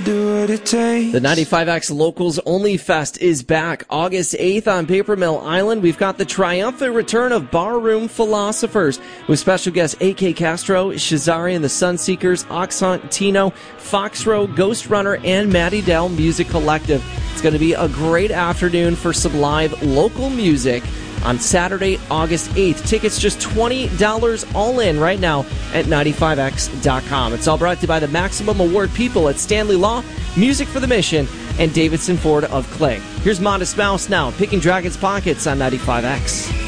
do what it takes. The 95X Locals Only Fest is back August 8th on Paper Mill Island. We've got the triumphant return of Barroom Philosophers with special guests A.K. Castro, Shazari and the Sunseekers, Oxhunt, Tino, Foxrow, Ghost Runner, and Maddie Dell Music Collective. It's going to be a great afternoon for some live local music on Saturday, August 8th. Tickets just $20 all in right now at 95x.com. It's all brought to you by the Maximum Award people at Stanley Law, Music for the Mission, and Davidson Ford of Clay. Here's Modest Mouse now, Picking Dragon's Pockets on 95X.